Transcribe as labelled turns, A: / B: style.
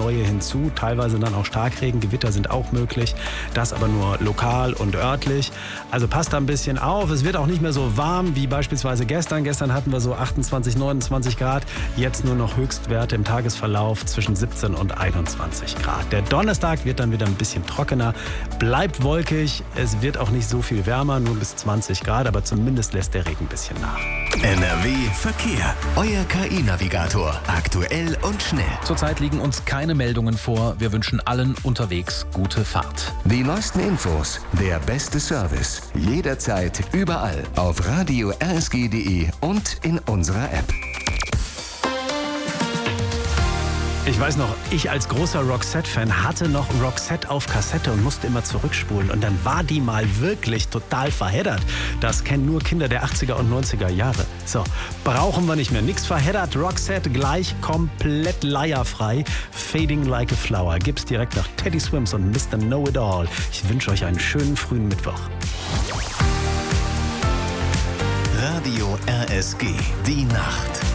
A: neue hinzu. Teilweise dann auch Starkregengewitter sind auch möglich. Das aber nur lokal und örtlich. Also passt da ein bisschen auf. Es wird auch nicht mehr so warm wie beispielsweise gestern. Gestern hatten wir so 28, 29 Grad. Jetzt nur noch Höchstwerte im Tagesverlauf zwischen 17 und 21 Grad. Der Donnerstag wird dann wieder ein bisschen trockener. Bleibt wolkig. Es wird auch nicht so viel wärmer, nur bis 20 Grad. Aber zumindest lässt der Regen ein bisschen nach.
B: NRW Verkehr. Euer KI-Navigator. Aktuell und schnell.
C: Zurzeit liegen uns keine Meldungen vor. Wir wünschen allen unterwegs gute Fahrt.
B: Die neuesten Infos, der beste Service. Jederzeit, überall. Auf radio rsg.de und in unserer App.
A: Ich weiß noch, ich als großer Roxette-Fan hatte noch Roxette auf Kassette und musste immer zurückspulen. Und dann war die mal wirklich total verheddert. Das kennen nur Kinder der 80er und 90er Jahre. So, brauchen wir nicht mehr. Nix verheddert. Roxette gleich komplett leierfrei. Fading Like a Flower. Gibt's direkt nach Teddy Swims und Mr. Know-It-All. Ich wünsche euch einen schönen frühen Mittwoch.
B: Radio RSG. Die Nacht.